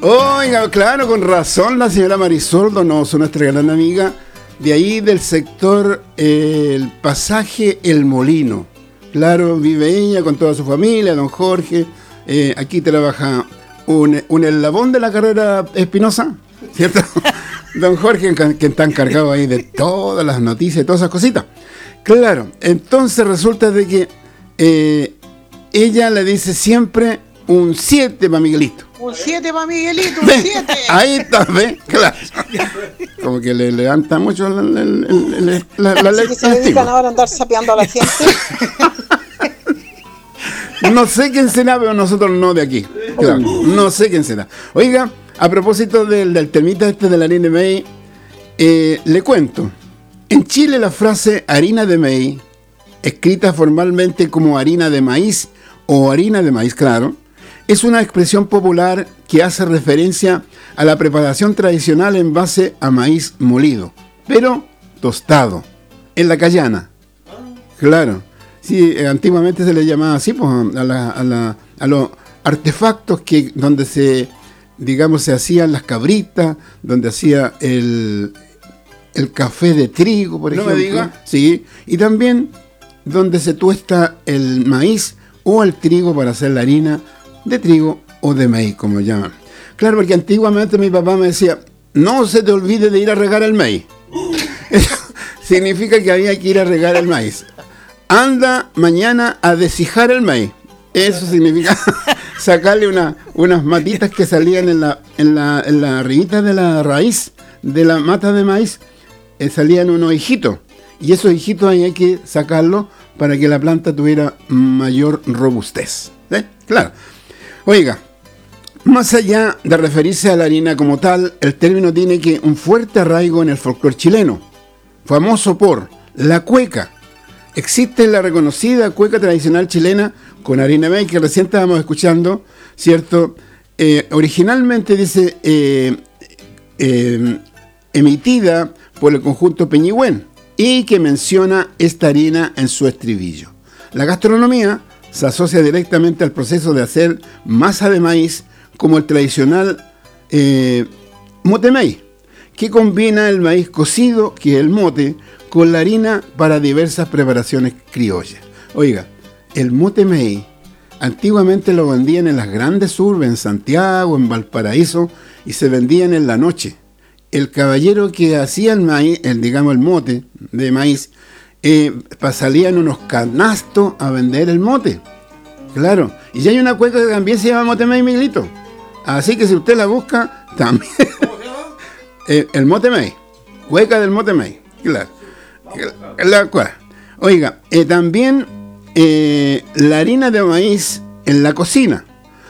Oiga, claro, con razón la señora Marisol Donoso, nuestra gran amiga, de ahí del sector el pasaje El Molino. Claro, vive ella con toda su familia, don Jorge. Aquí trabaja un eslabón de la carrera Espinosa, ¿cierto? Don Jorge, que está encargado ahí de todas las noticias y todas esas cositas. Claro, entonces resulta de que ella le dice siempre un 7 para Miguelito. Un 7 para Miguelito, un 7. Ahí está, ¿ves? Claro. Como que le levanta mucho la Así que se dedican ahora a andar sapeando a la gente. No sé quién será, pero nosotros no de aquí. Claro, no sé quién será. Oiga, a propósito del temita este de la harina de maíz, le cuento. En Chile la frase harina de maíz, escrita formalmente como harina de maíz o harina de maíz, claro, es una expresión popular que hace referencia a la preparación tradicional en base a maíz molido, pero tostado, en la callana. Claro, sí, antiguamente se le llamaba así, pues, a los artefactos donde se hacían las cabritas, donde hacía el café de trigo, por ejemplo. No me diga. Sí, y también donde se tuesta el maíz o el trigo para hacer la harina de trigo o de maíz, como llaman. Claro, porque antiguamente mi papá me decía, no se te olvide de ir a regar el maíz. Eso significa que había que ir a regar el maíz. Anda mañana a deshijar el maíz. Eso significa sacarle unas matitas que salían en la arribita de la raíz de la mata de maíz. Salían unos hijitos. Y esos hijitos ahí hay que sacarlos para que la planta tuviera mayor robustez. Claro. Oiga, más allá de referirse a la harina como tal, el término tiene un fuerte arraigo en el folclore chileno, famoso por la cueca. Existe la reconocida cueca tradicional chilena con harina de maíz que recién estábamos escuchando, ¿cierto? Originalmente dice emitida por el conjunto Peñigüén y que menciona esta harina en su estribillo. La gastronomía se asocia directamente al proceso de hacer masa de maíz como el tradicional mote maíz, que combina el maíz cocido, que es el mote, con la harina para diversas preparaciones criollas. Oiga, el mote maíz antiguamente lo vendían en las grandes urbes, en Santiago, en Valparaíso, y se vendían en la noche. El caballero que hacía el maíz, el mote de maíz, salían unos canastos a vender el mote. Claro. Y ya hay una cueca que también se llama mote maíz, Miguelito. Así que si usted la busca, también. El mote maíz. Cueca del mote maíz. Claro. Oiga, también la harina de maíz en la cocina.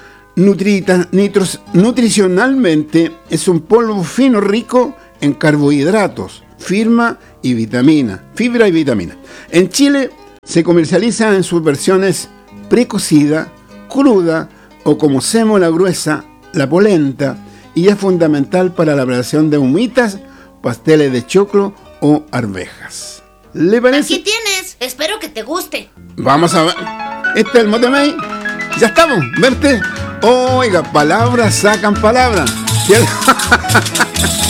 Nutricionalmente es un polvo fino rico en carbohidratos, fibra y vitamina. En Chile se comercializa en sus versiones precocida, cruda o como sémola gruesa, la polenta, y es fundamental para la preparación de humitas, pasteles de choclo o arvejas. ¿Le parece? Aquí tienes, espero que te guste. Vamos a ver. Este es el mote maíz. Ya estamos, verte. Oiga, palabras sacan palabras.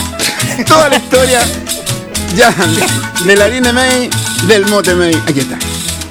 Toda la historia ya de la harina de maíz, del mote maíz. Aquí está.